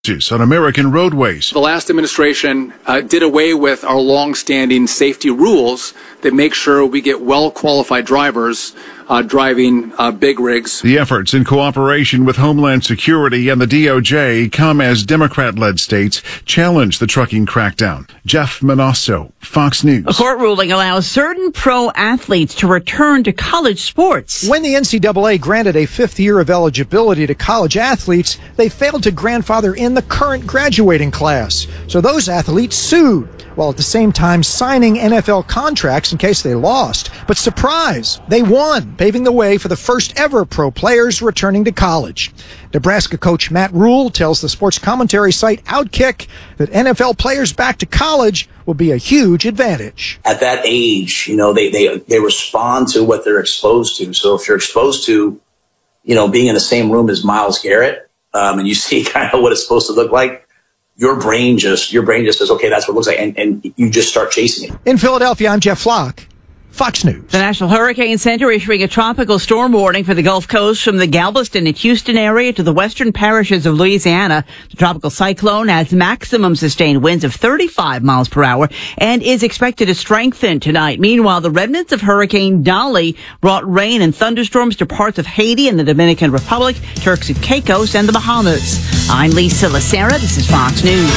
on American roadways. The last administration did away with our long-standing safety rules that make sure we get well-qualified drivers driving big rigs. The efforts, in cooperation with Homeland Security and the DOJ, come as Democrat-led states challenge the trucking crackdown. Jeff Manasso, Fox News. A court ruling allows certain pro athletes to return to college sports. When the NCAA granted a fifth year of eligibility to college athletes, they failed to grandfather in the current graduating class. So those athletes sued, while at the same time signing NFL contracts in case they lost. But surprise, they won, paving the way for the first ever pro players returning to college. Nebraska coach Matt Rule tells the sports commentary site Outkick that NFL players back to college will be a huge advantage. At that age, they respond to what they're exposed to. So if you're exposed to, being in the same room as Myles Garrett, and you see kind of what it's supposed to look like, your brain just says, okay, that's what it looks like, and you just start chasing it. In Philadelphia, I'm Jeff Flock, Fox News. The National Hurricane Center issuing a tropical storm warning for the Gulf Coast from the Galveston and Houston area to the western parishes of Louisiana. The tropical cyclone has maximum sustained winds of 35 miles per hour and is expected to strengthen tonight. Meanwhile, the remnants of Hurricane Dolly brought rain and thunderstorms to parts of Haiti and the Dominican Republic, Turks and Caicos, and the Bahamas. I'm Lisa Lacera. This is Fox News.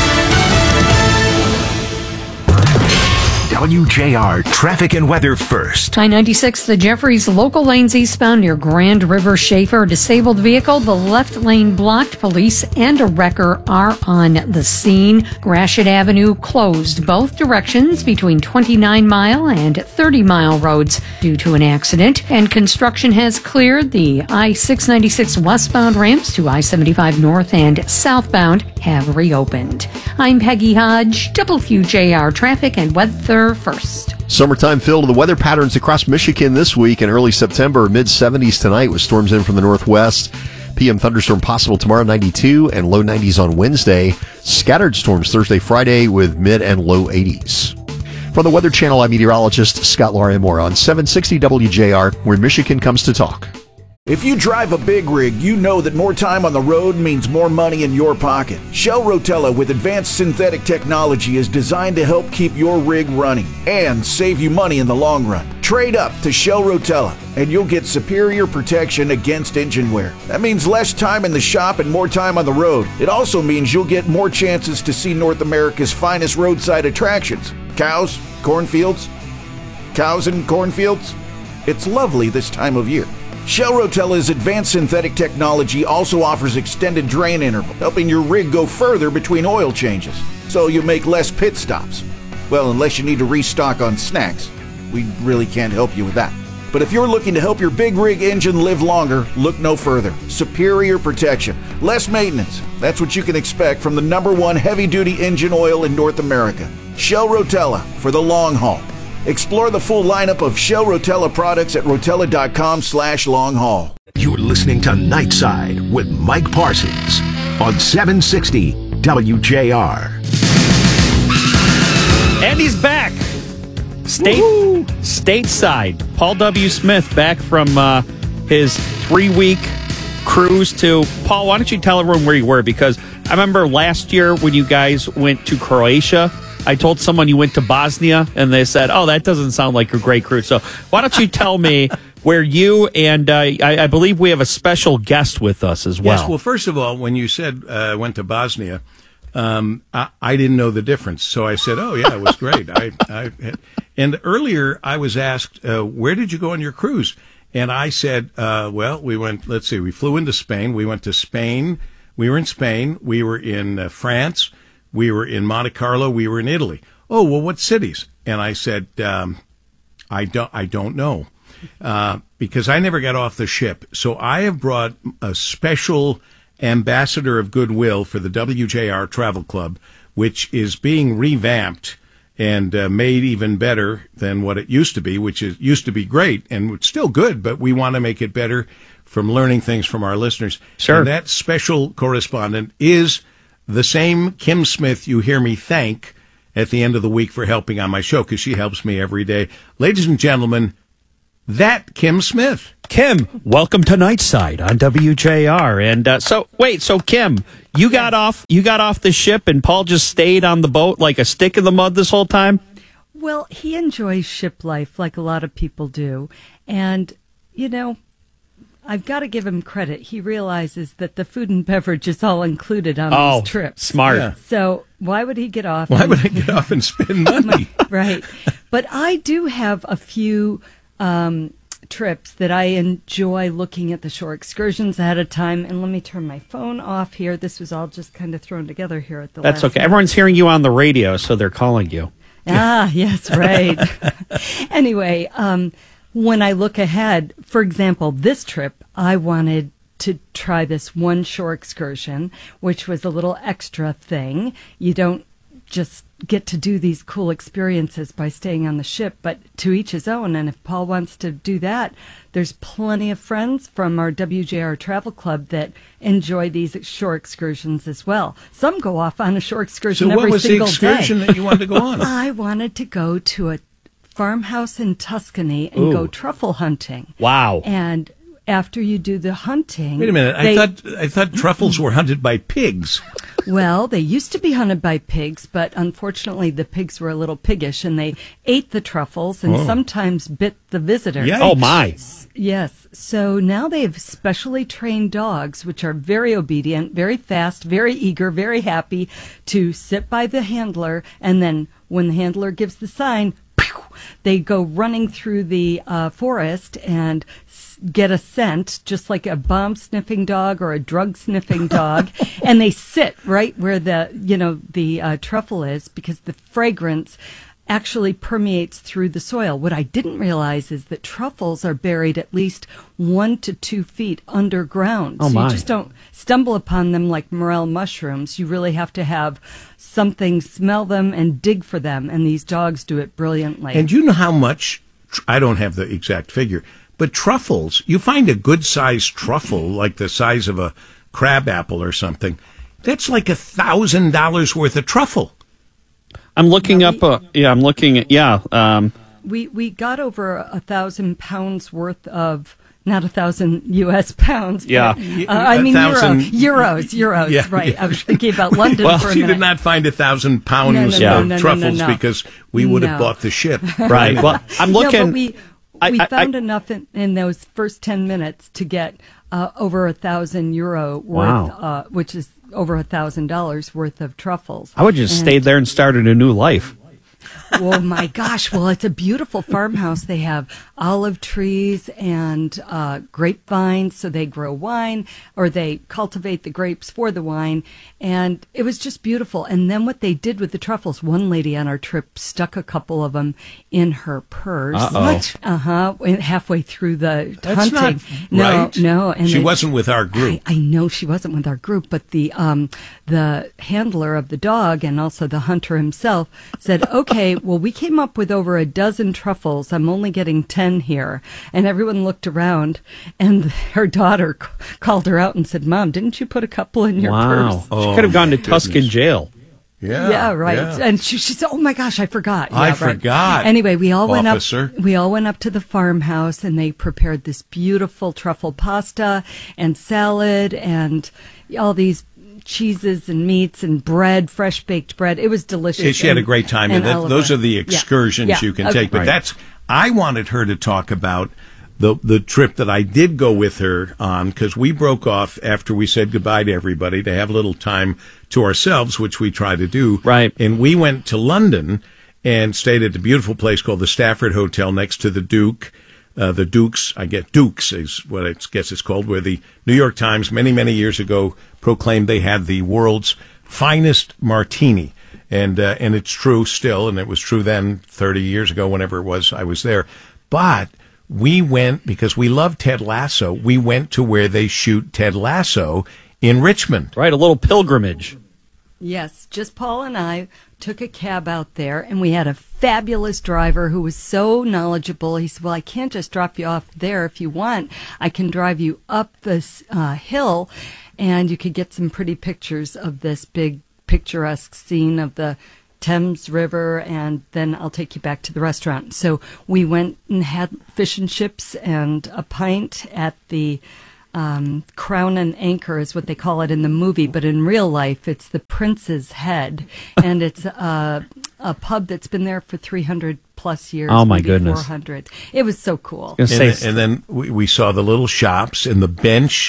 WJR Traffic and Weather first. I-96, the Jeffries local lanes eastbound near Grand River Schaefer. Disabled vehicle, the left lane blocked. Police and a wrecker are on the scene. Gratiot Avenue closed both directions between 29 Mile and 30 Mile roads due to an accident. And construction has cleared the I-696 westbound ramps to I-75 north and southbound have reopened. I'm Peggy Hodge, WJR Traffic and Weather first. Summertime feel to the weather patterns across Michigan this week. In early September, mid-70s tonight with storms in from the northwest. PM thunderstorm possible tomorrow, 92, and low 90s on Wednesday. Scattered storms Thursday, Friday with mid and low 80s. From the Weather Channel, I'm meteorologist Scott Larimore on 760 WJR, where Michigan comes to talk. If you drive a big rig, you know that more time on the road means more money in your pocket. Shell Rotella with advanced synthetic technology is designed to help keep your rig running and save you money in the long run. Trade up to Shell Rotella and you'll get superior protection against engine wear. That means less time in the shop and more time on the road. It also means you'll get more chances to see North America's finest roadside attractions. Cows, cornfields, cows and cornfields. It's lovely this time of year. Shell Rotella's advanced synthetic technology also offers extended drain interval, helping your rig go further between oil changes, so you make less pit stops. Well, unless you need to restock on snacks. We really can't help you with that. But if you're looking to help your big rig engine live longer, look no further. Superior protection, less maintenance. That's what you can expect from the #1 heavy-duty engine oil in North America. Shell Rotella for the long haul. Explore the full lineup of Shell Rotella products at rotella.com/long-haul. You're listening to Nightside with Mike Parsons on 760 WJR. And he's back. Stateside. Paul W. Smith back from his 3-week cruise to... Paul, why don't you tell everyone where you were? Because I remember last year when you guys went to Croatia, I told someone you went to Bosnia, and they said, oh, that doesn't sound like a great cruise. So why don't you tell me where you and I believe we have a special guest with us as well. Yes, well, first of all, when you said went to Bosnia, I didn't know the difference. So I said, oh, yeah, it was great. And earlier I was asked, where did you go on your cruise? And I said, well, we went, we flew into Spain. We went to Spain. We were in Spain. We were in France. We were in Monte Carlo. We were in Italy. Oh, well, what cities? And I said, I don't know, because I never got off the ship. So I have brought a special ambassador of goodwill for the WJR Travel Club, which is being revamped and made even better than what it used to be, which used to be great and it's still good, but we want to make it better from learning things from our listeners. Sure. And that special correspondent is the same Kim Smith you hear me thank at the end of the week for helping on my show, because she helps me every day. Ladies and gentlemen, that Kim Smith. Kim, welcome to Nightside on WJR. And so Kim, you got off the ship, and Paul just stayed on the boat like a stick in the mud this whole time? Well, he enjoys ship life like a lot of people do. And, I've got to give him credit. He realizes that the food and beverage is all included on these trips. Smart. Yeah. So why would he get off? Why would I get off and spend money? Right. But I do have a few trips that I enjoy looking at the shore excursions ahead of time. And let me turn my phone off here. This was all just kind of thrown together here at the That's last okay. minute. Everyone's hearing you on the radio, so they're calling you. Ah, yes, right. Anyway, when I look ahead, for example, this trip, I wanted to try this one shore excursion, which was a little extra thing. You don't just get to do these cool experiences by staying on the ship, but to each his own. And if Paul wants to do that, there's plenty of friends from our WJR Travel Club that enjoy these shore excursions as well. Some go off on a shore excursion every single day. So what was the excursion that you wanted to go on? I wanted to go to a farmhouse in Tuscany and go truffle hunting. Wow. And after you do the hunting... Wait a minute. I thought truffles were hunted by pigs. Well, they used to be hunted by pigs, but unfortunately the pigs were a little piggish and they ate the truffles and sometimes bit the visitors. Yikes. Oh, my. Yes. So now they have specially trained dogs, which are very obedient, very fast, very eager, very happy to sit by the handler. And then when the handler gives the sign, they go running through the forest and get a scent, just like a bomb-sniffing dog or a drug-sniffing dog, and they sit right where the truffle is because the fragrance actually permeates through the soil. What I didn't realize is that truffles are buried at least 1 to 2 feet underground. Oh, so my. you just don't stumble upon them like morel mushrooms. You really have to have something smell them and dig for them, and these dogs do it brilliantly. And you know how much, I don't have the exact figure, but truffles, you find a good-sized truffle, like the size of a crab apple or something, that's like $1,000 worth of truffle. I'm looking up. I'm looking at. We got over 1,000 pounds worth of, not 1,000 U.S. pounds. Yeah. But, I mean euros. Yeah, right. yeah. I was thinking about London Well, for a she minute. did not find 1,000 pounds No, of truffles because we would have bought the ship. Right. Well, I'm looking. No, but we found enough in those first 10 minutes to get over €1,000 worth, which is over $1,000 worth of truffles. I would just stayed there and started a new life. Oh my gosh. Well, it's a beautiful farmhouse. They have olive trees and grapevines, so they grow wine, or they cultivate the grapes for the wine. And it was just beautiful. And then what they did with the truffles, one lady on our trip stuck a couple of them in her purse. What? Halfway through the That's hunting. not right. No. And she wasn't with our group. I know she wasn't with our group, but the handler of the dog and also the hunter himself said, okay, well, we came up with over a dozen truffles. I'm only getting 10 here. And everyone looked around, and her daughter called her out and said, Mom, didn't you put a couple in your purse? She could have gone to Tuscan jail. Yeah, right. Yeah. And she said, "Oh my gosh, I forgot." I forgot. Anyway, we all went up. Officer. We all went up to the farmhouse, and they prepared this beautiful truffle pasta and salad and all these cheeses and meats and bread, fresh baked bread. It was delicious. She had a great time, and those are the excursions you can take. But right. I wanted her to talk about the trip that I did go with her on, because we broke off after we said goodbye to everybody to have a little time to ourselves, which we try to do. Right. And we went to London and stayed at a beautiful place called the Stafford Hotel next to the Duke. The Dukes, Dukes is what I guess it's called, where the New York Times many, many years ago proclaimed they had the world's finest martini. And it's true still, and it was true then 30 years ago, whenever it was I was there. But we went, because we love Ted Lasso, we went to where they shoot Ted Lasso in Richmond. Right, a little pilgrimage. Yes, just Paul and I took a cab out there, and we had a fabulous driver who was so knowledgeable. He said, well, I can't just drop you off there. If you want, I can drive you up this hill, and you could get some pretty pictures of this big picturesque scene of the Thames River, and then I'll take you back to the restaurant. So we went and had fish and chips and a pint at the Crown and Anchor is what they call it in the movie, but in real life it's the Prince's Head, and it's a pub that's been there for 300 plus years. Oh my maybe goodness. 400. It was so cool. And then we saw the little shops and the bench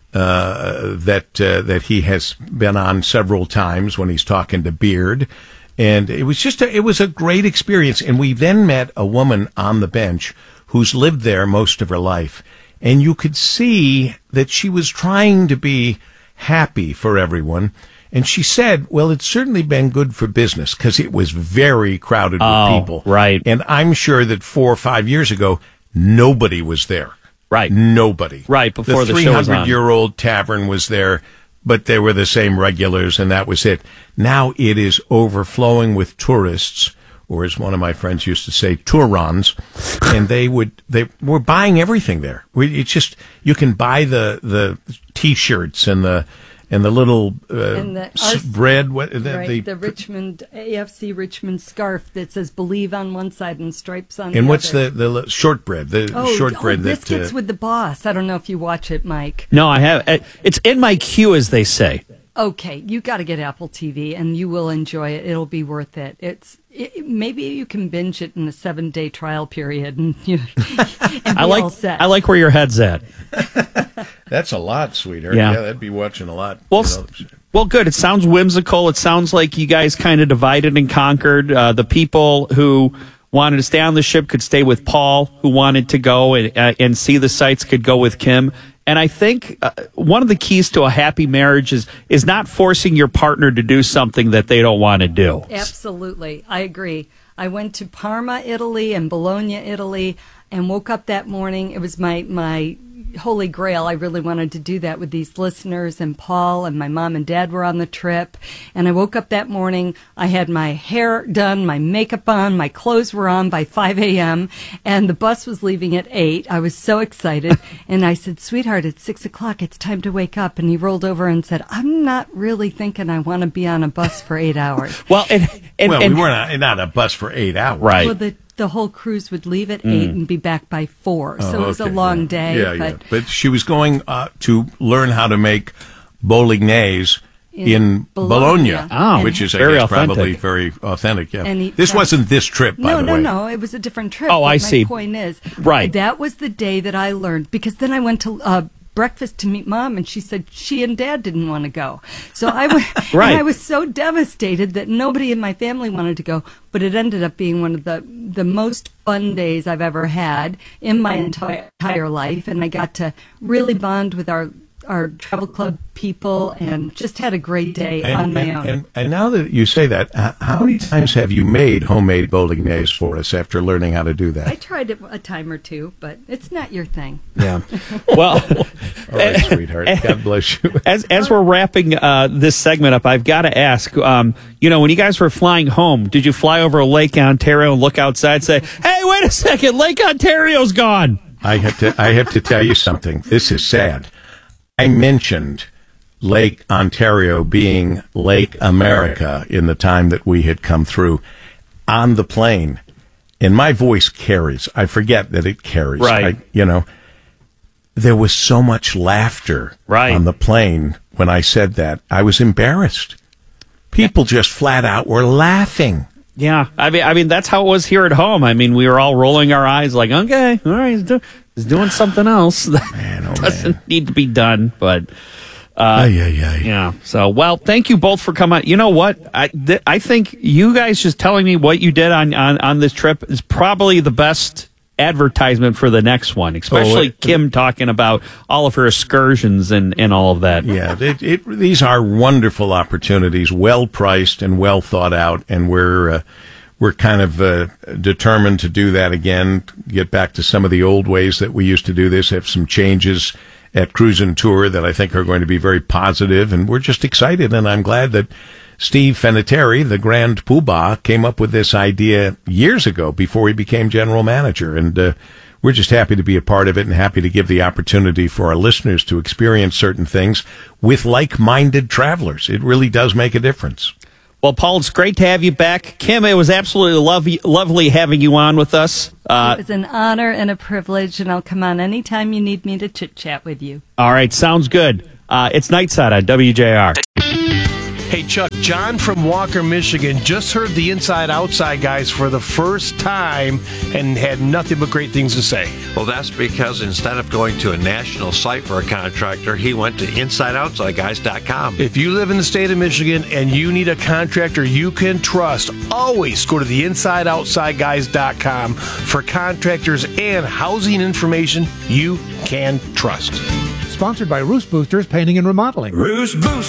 that he has been on several times when he's talking to Beard. And it was it was a great experience. And we then met a woman on the bench who's lived there most of her life. And you could see that she was trying to be happy for everyone. And she said, well, it's certainly been good for business because it was very crowded with people. Right. And I'm sure that 4 or 5 years ago, nobody was there. Right. Nobody. Right, before the show was on. 300-year-old tavern was there, but they were the same regulars, and that was it. Now it is overflowing with tourists, or as one of my friends used to say, Tourons, and they were buying everything there. It's just, you can buy the T-shirts and the little bread. The Richmond AFC Richmond scarf that says "Believe" on one side and stripes on the other. And what's the shortbread? Shortbread Biscuits with the Boss. I don't know if you watch it, Mike. No, I have. It's in my queue, as they say. Okay, you got to get Apple TV, and you will enjoy it. It'll be worth it. Maybe you can binge it in a 7-day trial period, and all set. I like where your head's at. That's a lot, sweetheart. Yeah, that'd be watching a lot. Well, good. It sounds whimsical. It sounds like you guys kind of divided and conquered. The people who wanted to stay on the ship could stay with Paul, who wanted to go and see the sights could go with Kim. And I think one of the keys to a happy marriage is not forcing your partner to do something that they don't want to do. Absolutely. I agree. I went to Parma, Italy, and Bologna, Italy, and woke up that morning. It was my holy grail. I really wanted to do that with these listeners, and Paul and my mom and dad were on the trip. And I woke up that morning. I had my hair done, my makeup on, my clothes were on by 5 a.m., and the bus was leaving at 8. I was so excited. And I said, sweetheart, it's 6 o'clock. It's time to wake up. And he rolled over and said, I'm not really thinking I want to be on a bus for 8 hours. Well, we were not a bus for 8 hours. Right. Well, the whole cruise would leave at 8 and be back by 4. So it was a long day. But she was going to learn how to make bolognese in Bologna, which is, I guess, probably very authentic. Yeah. This wasn't this trip, by the way. No, it was a different trip. Oh, I see. My point is, right. That was the day that I learned, because then I went to breakfast to meet Mom, and she said she and Dad didn't want to go. So I went, right. And I was so devastated that nobody in my family wanted to go, but it ended up being one of the most fun days I've ever had in my entire life, and I got to really bond with our travel club people and just had a great day on my own. And now that you say that, how many times have you made homemade bolognese for us after learning how to do that? I tried it a time or two, but it's not your thing. Yeah. Well, all right, sweetheart. God bless you. As we're wrapping this segment up, I've got to ask, when you guys were flying home, did you fly over Lake Ontario and look outside and say, hey, wait a second, Lake Ontario's gone? I have to tell you something. This is sad. I mentioned Lake Ontario being Lake America in the time that we had come through on the plane, and my voice carries. I forget that it carries. Right. There was so much laughter on the plane when I said that. I was embarrassed. People just flat out were laughing. Yeah, I mean that's how it was here at home. I mean, we were all rolling our eyes like, okay, all right, he's doing something else that doesn't need to be done. But yeah. So, well, thank you both for coming. You know what? I think you guys just telling me what you did on this trip is probably the best advertisement for the next one, especially Kim talking about all of her excursions and all of that. Yeah, these are wonderful opportunities, well priced and well thought out, and we're kind of determined to do that again, get back to some of the old ways that we used to do this, have some changes at Cruise and Tour that I think are going to be very positive, and we're just excited, and I'm glad that Steve Feniteri, the Grand Poobah, came up with this idea years ago before he became general manager. And we're just happy to be a part of it and happy to give the opportunity for our listeners to experience certain things with like-minded travelers. It really does make a difference. Well, Paul, it's great to have you back. Kim, it was absolutely lovely having you on with us. It was an honor and a privilege, and I'll come on anytime you need me to chit-chat with you. All right, sounds good. It's Nightside on WJR. Hey, Chuck, John from Walker, Michigan, just heard the Inside Outside guys for the first time and had nothing but great things to say. Well, that's because instead of going to a national site for a contractor, he went to InsideOutsideGuys.com. If you live in the state of Michigan and you need a contractor you can trust, always go to the InsideOutsideGuys.com for contractors and housing information you can trust. Sponsored by Roost Boosters Painting and Remodeling. Roost Boosters.